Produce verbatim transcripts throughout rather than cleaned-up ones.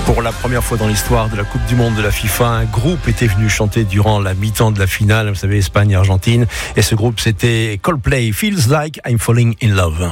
Pour la première fois dans l'histoire de la Coupe du Monde de la FIFA, un groupe était venu chanter durant la mi-temps de la finale, vous savez, Espagne-Argentine. Et ce groupe, c'était Coldplay, Feels Like I'm Falling in Love.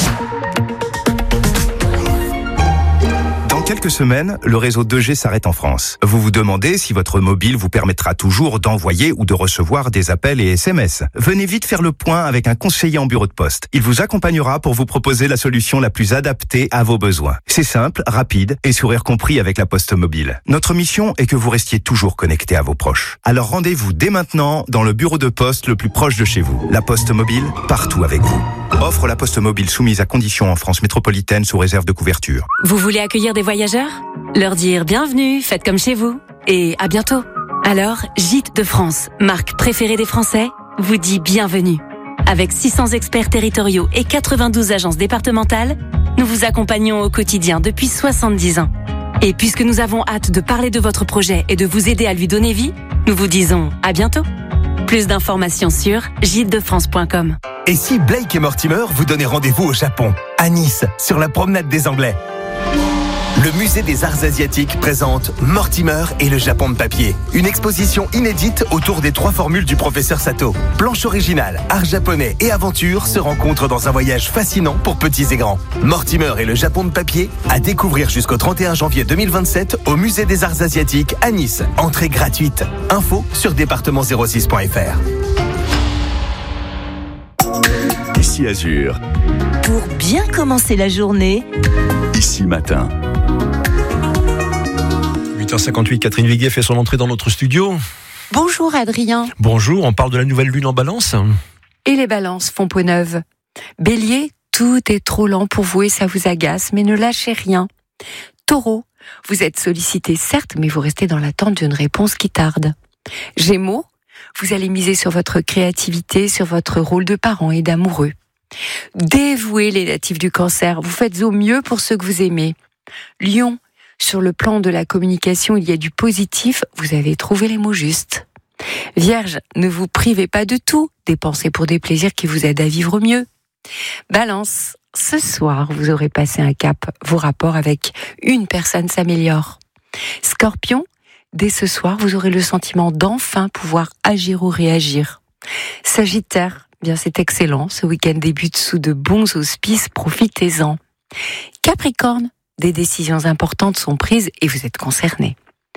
Dans quelques semaines, le réseau deux G s'arrête en France. Vous vous demandez si votre mobile vous permettra toujours d'envoyer ou de recevoir des appels et S M S. Venez vite faire le point avec un conseiller en bureau de poste. Il vous accompagnera pour vous proposer la solution la plus adaptée à vos besoins. C'est simple, rapide et sourire compris avec la Poste Mobile. Notre mission est que vous restiez toujours connecté à vos proches. Alors rendez-vous dès maintenant dans le bureau de poste le plus proche de chez vous. La Poste Mobile, partout avec vous. Offre la Poste Mobile soumise à conditions en France métropolitaine sous réserve de couverture. Vous voulez accueillir des voyageurs ? Leur dire bienvenue, faites comme chez vous et à bientôt. Alors, Gîtes de France, marque préférée des Français, vous dit bienvenue. Avec six cents experts territoriaux et quatre-vingt-douze agences départementales, nous vous accompagnons au quotidien depuis soixante-dix ans. Et puisque nous avons hâte de parler de votre projet et de vous aider à lui donner vie, nous vous disons à bientôt. Plus d'informations sur gîtes de france point com. Et si Blake et Mortimer vous donnaient rendez-vous au Japon, à Nice, sur la promenade des Anglais ? Le musée des arts asiatiques présente Mortimer et le Japon de papier. Une exposition inédite autour des trois formules du professeur Sato. Planche originale, art japonais et aventure se rencontrent dans un voyage fascinant pour petits et grands. Mortimer et le Japon de papier, à découvrir jusqu'au trente et un janvier deux mille vingt-sept au musée des arts asiatiques à Nice. Entrée gratuite. Info sur département zéro six point f r. Ici Azur. Pour bien commencer la journée. Ici Matin. huit heures cinquante-huit, Catherine Viguier fait son entrée dans notre studio. Bonjour Adrien. Bonjour, on parle de la nouvelle lune en balance. Et les balances font peau neuve. Bélier, tout est trop lent pour vous et ça vous agace, mais ne lâchez rien. Taureau, vous êtes sollicité certes, mais vous restez dans l'attente d'une réponse qui tarde. Gémeaux, vous allez miser sur votre créativité, sur votre rôle de parent et d'amoureux. Dévouez les natifs du Cancer, vous faites au mieux pour ceux que vous aimez. Lion, sur le plan de la communication, il y a du positif, vous avez trouvé les mots justes. Vierge, ne vous privez pas de tout, dépensez pour des plaisirs qui vous aident à vivre mieux. Balance, ce soir, vous aurez passé un cap, vos rapports avec une personne s'améliorent. Scorpion, dès ce soir, vous aurez le sentiment d'enfin pouvoir agir ou réagir. Sagittaire, bien c'est excellent, ce week-end débute sous de bons auspices, profitez-en. Capricorne, des décisions importantes sont prises et vous êtes concerné.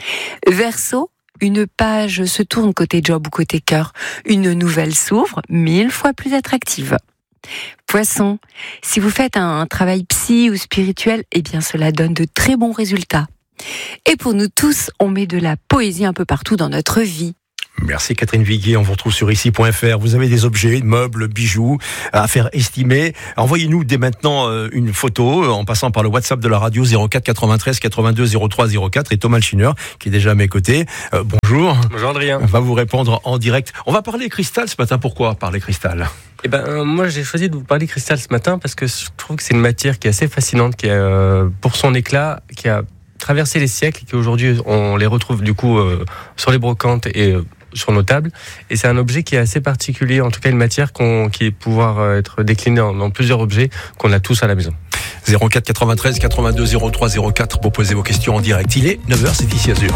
Verseau, une page se tourne côté job ou côté cœur, une nouvelle s'ouvre, mille fois plus attractive. Poisson, si vous faites un travail psy ou spirituel, eh bien cela donne de très bons résultats. Et pour nous tous, on met de la poésie un peu partout dans notre vie. Merci Catherine Viguier, on vous retrouve sur ici point f r. Vous avez des objets, meubles, bijoux à faire estimer. Envoyez-nous dès maintenant une photo en passant par le WhatsApp de la radio zéro quatre quatre-vingt-treize quatre-vingt-deux zéro trois zéro quatre et Thomas Schinner qui est déjà à mes côtés. Euh, bonjour. Bonjour Adrien. On va vous répondre en direct. On va parler cristal ce matin. Pourquoi parler cristal ? Eh ben, euh, moi j'ai choisi de vous parler cristal ce matin parce que je trouve que c'est une matière qui est assez fascinante, qui a, euh, pour son éclat, qui a traversé les siècles et qu'aujourd'hui on les retrouve du coup euh, sur les brocantes et euh, sur nos tables, et c'est un objet qui est assez particulier, en tout cas une matière qu'on, qui est pouvoir être déclinée en, en plusieurs objets qu'on a tous à la maison. zéro quatre quatre-vingt-treize quatre-vingt-deux zéro trois zéro quatre pour poser vos questions en direct. Il est neuf heures, c'est ici Azur.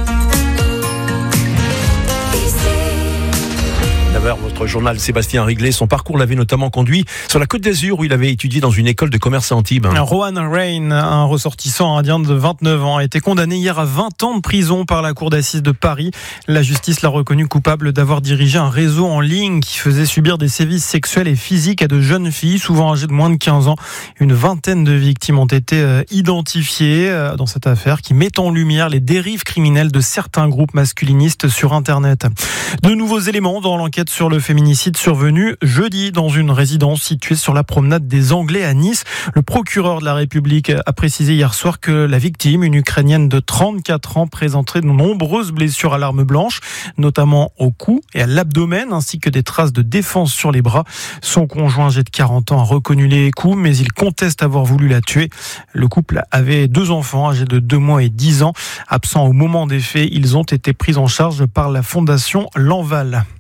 Votre journal Sébastien Riglet, son parcours l'avait notamment conduit sur la Côte d'Azur où il avait étudié dans une école de commerce à Antibes. Rohan Rain, un ressortissant indien de vingt-neuf ans, a été condamné hier à vingt ans de prison par la cour d'assises de Paris. La justice l'a reconnu coupable d'avoir dirigé un réseau en ligne qui faisait subir des sévices sexuels et physiques à de jeunes filles, souvent âgées de moins de quinze ans. Une vingtaine de victimes ont été identifiées dans cette affaire qui met en lumière les dérives criminelles de certains groupes masculinistes sur Internet. De nouveaux éléments dans l'enquête sur le féminicide survenu jeudi dans une résidence située sur la promenade des Anglais à Nice. Le procureur de la République a précisé hier soir que la victime, une Ukrainienne de trente-quatre ans, présenterait de nombreuses blessures à l'arme blanche, notamment au cou et à l'abdomen, ainsi que des traces de défense sur les bras. Son conjoint, âgé de quarante ans, a reconnu les coups, mais il conteste avoir voulu la tuer. Le couple avait deux enfants âgés de deux mois et dix ans. Absents au moment des faits, ils ont été pris en charge par la fondation L'Enval.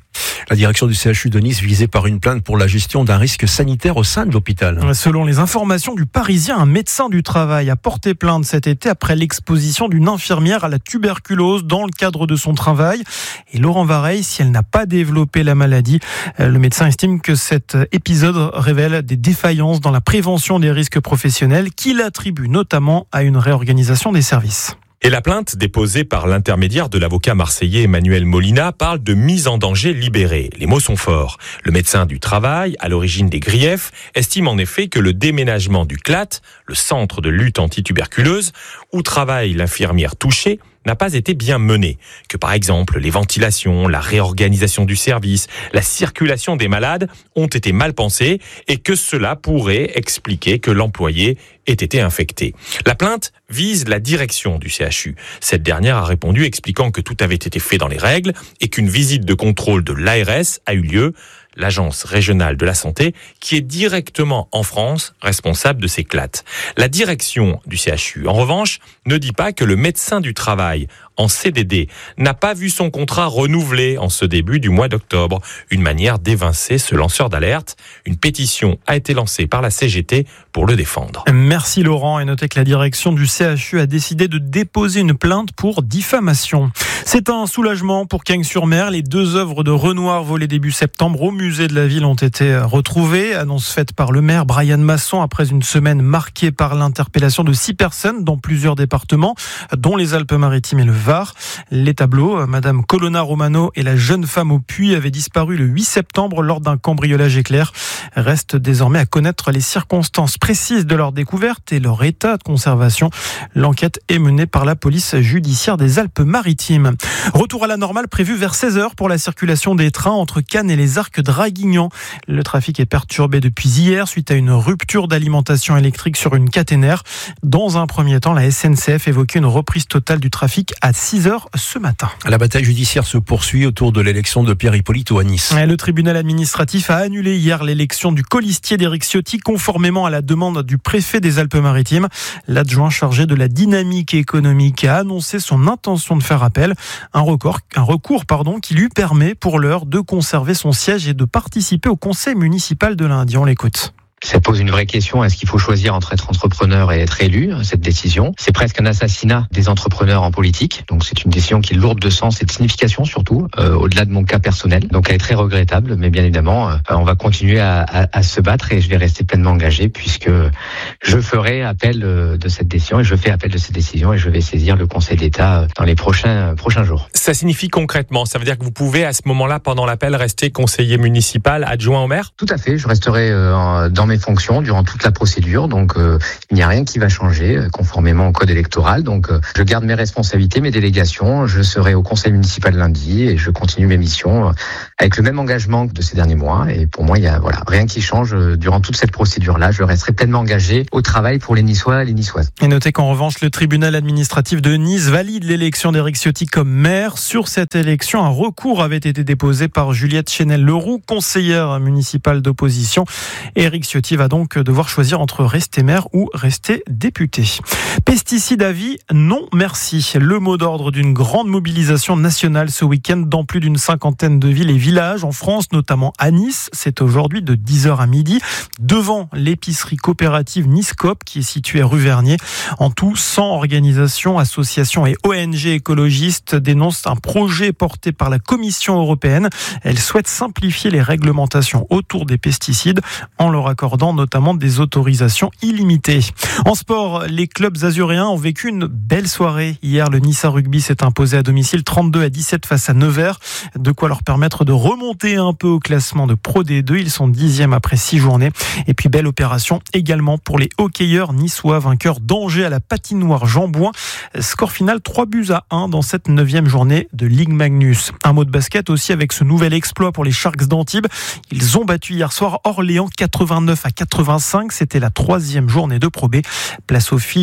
La direction du C H U de Nice visée par une plainte pour la gestion d'un risque sanitaire au sein de l'hôpital. Selon les informations du Parisien, un médecin du travail a porté plainte cet été après l'exposition d'une infirmière à la tuberculose dans le cadre de son travail. Et Laurent Vareille, si elle n'a pas développé la maladie, le médecin estime que cet épisode révèle des défaillances dans la prévention des risques professionnels qu'il attribue notamment à une réorganisation des services. Et la plainte déposée par l'intermédiaire de l'avocat marseillais Emmanuel Molina parle de mise en danger libérée. Les mots sont forts. Le médecin du travail, à l'origine des griefs, estime en effet que le déménagement du C L A T, le centre de lutte antituberculeuse, où travaille l'infirmière touchée, n'a pas été bien mené, que par exemple les ventilations, la réorganisation du service, la circulation des malades ont été mal pensées et que cela pourrait expliquer que l'employé ait été infecté. La plainte vise la direction du C H U. Cette dernière a répondu expliquant que tout avait été fait dans les règles et qu'une visite de contrôle de l'A R S a eu lieu, l'Agence régionale de la santé, qui est directement en France responsable de ces C L A T. La direction du C H U, en revanche, ne dit pas que le médecin du travail en C D D n'a pas vu son contrat renouvelé en ce début du mois d'octobre. Une manière d'évincer ce lanceur d'alerte. Une pétition a été lancée par la C G T pour le défendre. Merci Laurent. Et notez que la direction du C H U a décidé de déposer une plainte pour diffamation. C'est un soulagement pour Cagnes-sur-Mer. Les deux œuvres de Renoir volées début septembre au musée de la ville ont été retrouvées. Annonce faite par le maire Brian Masson après une semaine marquée par l'interpellation de six personnes dans plusieurs départements, dont les Alpes-Maritimes et le Var. Les tableaux, Madame Colonna Romano et la jeune femme au puits, avaient disparu le huit septembre lors d'un cambriolage éclair. Reste désormais à connaître les circonstances précises de leur découverte et leur état de conservation. L'enquête est menée par la police judiciaire des Alpes-Maritimes. Retour à la normale prévu vers seize heures pour la circulation des trains entre Cannes et les Arcs Draguignan. Le trafic est perturbé depuis hier suite à une rupture d'alimentation électrique sur une caténaire. Dans un premier temps, la S N C F évoquait une reprise totale du trafic à six heures ce matin. La bataille judiciaire se poursuit autour de l'élection de Pierre Hippolito à Nice. Le tribunal administratif a annulé hier l'élection du colistier d'Éric Ciotti conformément à la demande du préfet des Alpes-Maritimes. L'adjoint chargé de la dynamique économique a annoncé son intention de faire appel. Un, record, un recours pardon, qui lui permet pour l'heure de conserver son siège et de participer au conseil municipal de Lundi. On l'écoute. Ça pose une vraie question. Est-ce qu'il faut choisir entre être entrepreneur et être élu? Cette décision, c'est presque un assassinat des entrepreneurs en politique. Donc c'est une décision qui est lourde de sens et de signification surtout, euh, au-delà de mon cas personnel. Donc elle est très regrettable, mais bien évidemment, euh, on va continuer à, à, à se battre et je vais rester pleinement engagé puisque je ferai appel de cette décision et je fais appel de cette décision et je vais saisir le Conseil d'État dans les prochains prochains jours. Ça signifie concrètement, ça veut dire que vous pouvez à ce moment-là, pendant l'appel, rester conseiller municipal adjoint au maire? Tout à fait. Je resterai euh, dans mes fonctions durant toute la procédure, donc euh, il n'y a rien qui va changer euh, conformément au code électoral, donc euh, je garde mes responsabilités, mes délégations, je serai au conseil municipal lundi et je continue mes missions euh, avec le même engagement que de ces derniers mois et pour moi il y a voilà, rien qui change euh, durant toute cette procédure-là, je resterai pleinement engagé au travail pour les Niçois et les Niçoises. Et notez qu'en revanche le tribunal administratif de Nice valide l'élection d'Éric Ciotti comme maire. Sur cette élection, un recours avait été déposé par Juliette Chénel-Leroux, conseillère municipale d'opposition. Éric Ciotti va donc devoir choisir entre rester maire ou rester député. Pesticides à vie, non merci. Le mot d'ordre d'une grande mobilisation nationale ce week-end dans plus d'une cinquantaine de villes et villages en France, notamment à Nice. C'est aujourd'hui de dix heures à midi, devant l'épicerie coopérative Nice-Coop qui est située rue Vernier. En tout, cent organisations, associations et O N G écologistes dénoncent un projet porté par la Commission européenne. Elle souhaite simplifier les réglementations autour des pesticides en leur accordant notamment des autorisations illimitées. En sport, les clubs azuréens ont vécu une belle soirée. Hier, le Nice Rugby s'est imposé à domicile trente-deux à dix-sept face à Nevers. De quoi leur permettre de remonter un peu au classement de Pro D deux. Ils sont dixièmes après six journées. Et puis, belle opération également pour les hockeyeurs niçois, vainqueurs d'Angers à la patinoire Jean-Bouin. Score final trois buts à un dans cette neuvième journée de Ligue Magnus. Un mot de basket aussi avec ce nouvel exploit pour les Sharks d'Antibes. Ils ont battu hier soir Orléans quatre-vingt-neuf à quatre-vingt-cinq. C'était la troisième journée de Pro B. Place aux filles ce soir.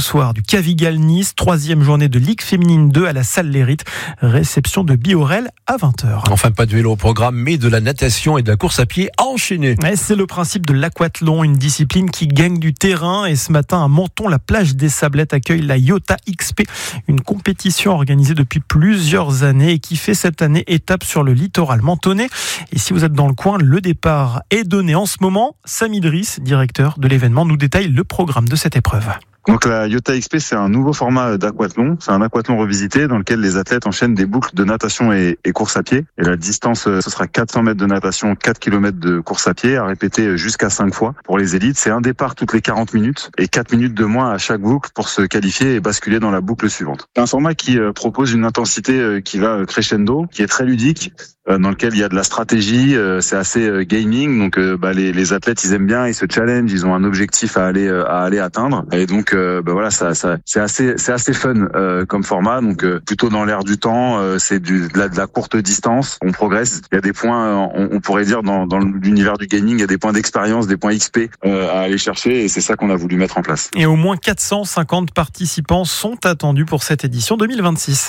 soir du Cavigal-Nice, troisième journée de Ligue féminine deux à la salle Lérite. Réception de Biorel à vingt heures. Enfin, pas de vélo au programme, mais de la natation et de la course à pied enchaînée. Ouais, c'est le principe de l'aquathlon, une discipline qui gagne du terrain. Et ce matin, à Menton, la plage des Sablettes accueille la Iota X P, une compétition organisée depuis plusieurs années et qui fait cette année étape sur le littoral mentonnais. Et si vous êtes dans le coin, le départ est donné en ce moment. Sam Idriss, directeur de l'événement, nous détaille le programme de cette épreuve. Donc la Iota X P, c'est un nouveau format d'aquathlon. C'est un aquathlon revisité dans lequel les athlètes enchaînent des boucles de natation et, et course à pied. Et la distance, ce sera quatre cents mètres de natation, quatre kilomètres de course à pied, à répéter jusqu'à cinq fois. Pour les élites, c'est un départ toutes les quarante minutes et quatre minutes de moins à chaque boucle pour se qualifier et basculer dans la boucle suivante. C'est un format qui propose une intensité qui va crescendo, qui est très ludique, dans lequel il y a de la stratégie, c'est assez gaming, donc bah, les, les athlètes ils aiment bien, ils se challengent, ils ont un objectif à aller à aller atteindre, et donc bah, voilà, ça, ça c'est assez c'est assez fun euh, comme format, donc euh, plutôt dans l'air du temps, euh, c'est du, de, la, de la courte distance, on progresse, il y a des points, euh, on, on pourrait dire dans, dans l'univers du gaming, il y a des points d'expérience, des points X P euh, à aller chercher, et c'est ça qu'on a voulu mettre en place. Et au moins quatre cent cinquante participants sont attendus pour cette édition deux mille vingt-six.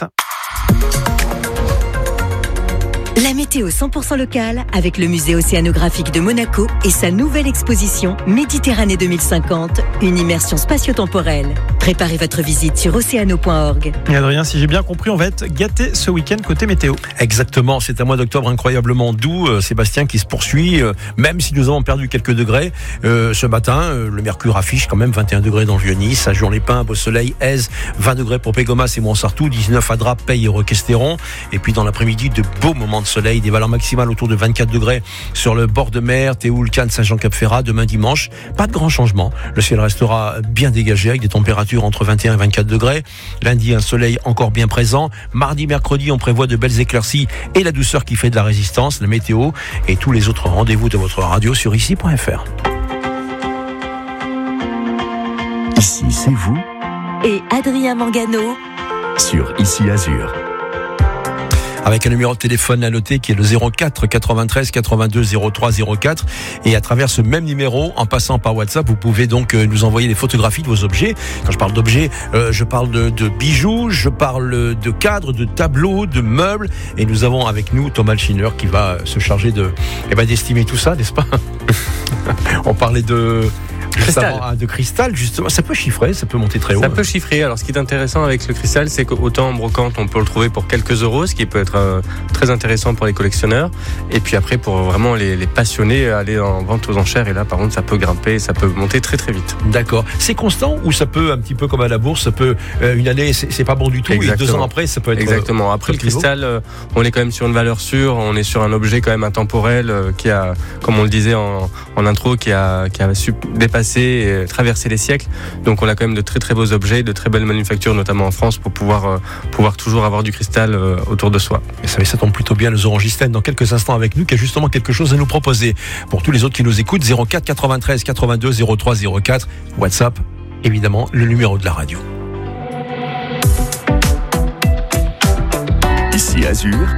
La météo cent pour cent locale avec le musée océanographique de Monaco et sa nouvelle exposition Méditerranée deux mille cinquante, une immersion spatio-temporelle. Préparez votre visite sur océano point org. Et Adrien, si j'ai bien compris, on va être gâtés ce week-end côté météo. Exactement, c'est un mois d'octobre incroyablement doux, euh, Sébastien, qui se poursuit, euh, même si nous avons perdu quelques degrés. Euh, ce matin, euh, le mercure affiche quand même vingt et un degrés dans le Vieux-Nice, à Juan-les-Pins, Beau-Soleil, Aise, vingt degrés pour Pégomas et Montsartou, dix-neuf à Draps, Peille et Requestéron. Et puis dans l'après-midi, de beaux moments de soleil, des valeurs maximales autour de vingt-quatre degrés sur le bord de mer, Théoul, Cannes, Saint-Jean-Cap-Ferrat. Demain dimanche, pas de grand changement. Le ciel restera bien dégagé avec des températures entre vingt et un et vingt-quatre degrés. Lundi, un soleil encore bien présent. Mardi, mercredi, on prévoit de belles éclaircies et la douceur qui fait de la résistance. La météo et tous les autres rendez-vous de votre radio sur ici point f r. Ici, c'est vous. Et Adrien Mangano sur Ici Azur. Avec un numéro de téléphone à noter qui est le zéro quatre quatre-vingt-treize quatre-vingt-deux zéro trois zéro quatre, et à travers ce même numéro, en passant par WhatsApp, vous pouvez donc nous envoyer des photographies de vos objets. Quand je parle d'objets, euh, je parle de, de bijoux, je parle de cadres, de tableaux, de meubles, et nous avons avec nous Thomas Alchiner qui va se charger de, eh ben, d'estimer tout ça, n'est-ce pas? On parlait de Cristal. De cristal, justement. Ça peut chiffrer, ça peut monter très haut. Ça peut chiffrer. Alors, ce qui est intéressant avec le cristal, c'est qu'autant en brocante, on peut le trouver pour quelques euros, ce qui peut être euh, très intéressant pour les collectionneurs. Et puis après, pour vraiment les, les passionnés, aller en vente aux enchères. Et là, par contre, ça peut grimper, ça peut monter très très vite. D'accord. C'est constant ou ça peut, un petit peu comme à la bourse, ça peut, euh, une année, c'est, c'est pas bon du tout. Exactement. Et deux ans après, ça peut être. Exactement. Après, le cristal, euh, on est quand même sur une valeur sûre. On est sur un objet quand même intemporel euh, qui a, comme on le disait en, en intro, qui a, qui a su dépasser et traverser les siècles. Donc on a quand même de très très beaux objets, de très belles manufactures, notamment en France, pour pouvoir euh, pouvoir toujours avoir du cristal euh, autour de soi. Et ça, ça tombe plutôt bien, le Zorangisten dans quelques instants avec nous, qui a justement quelque chose à nous proposer. Pour tous les autres qui nous écoutent, zéro quatre quatre-vingt-treize quatre-vingt-deux zéro trois zéro quatre, WhatsApp, évidemment, le numéro de la radio. Ici Azur.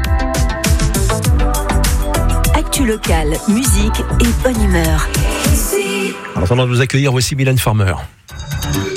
Actu locale, musique et bonne humeur. En attendant de vous accueillir, voici Mylène Farmer.